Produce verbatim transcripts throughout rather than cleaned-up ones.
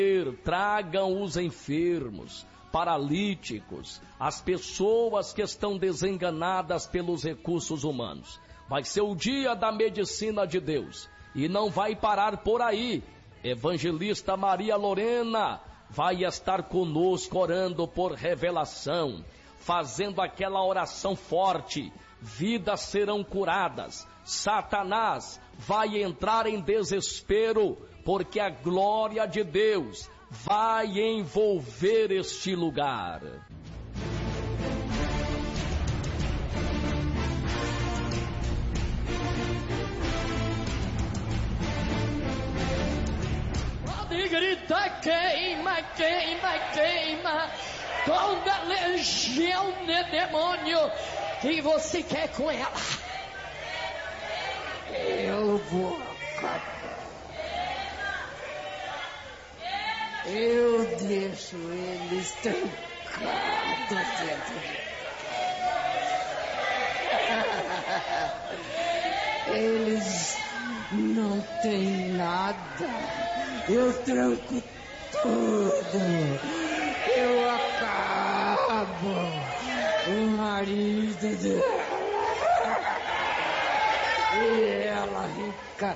tragam os enfermos, paralíticos, as pessoas que estão desenganadas pelos recursos humanos. Vai ser o dia da medicina de Deus e não vai parar por aí. Evangelista Maria Lorena vai estar conosco orando por revelação, fazendo aquela oração forte. Vidas serão curadas. Satanás vai entrar em desespero, porque a glória de Deus vai envolver este lugar. Pode gritar, queima, queima, queima toda legião de demônio que você quer com ela. Eu vou acabar. Eu deixo eles trancados dentro de... Eles não têm nada. Eu tranco tudo. Eu acabo o marido dela. E ela fica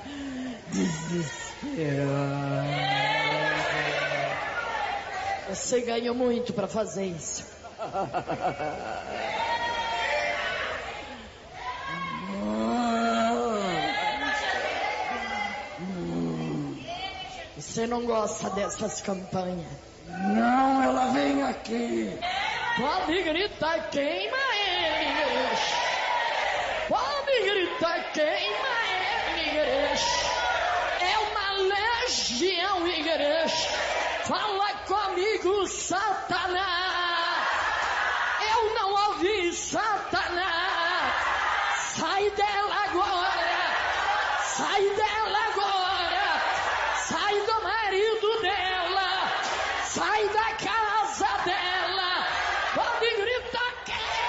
desesperada. Você ganha muito pra fazer isso. Você não gosta dessas campanhas? Não, ela vem aqui. Pode gritar, queima eles. Pode gritar, queima eles. É uma legião, igreja. Fala comigo, Satanás. Eu não ouvi, Satanás. Sai dela agora. Sai dela